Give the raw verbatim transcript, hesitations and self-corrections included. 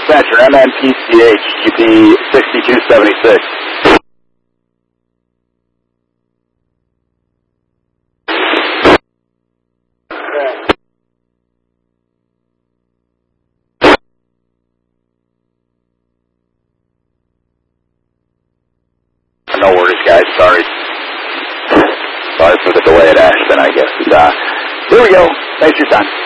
dispatcher, M N P C H, G P sixty-two seventy-six. No worries, guys. Sorry. Sorry for the delay at Ashton, I guess. Uh, here we go. Thanks for your time.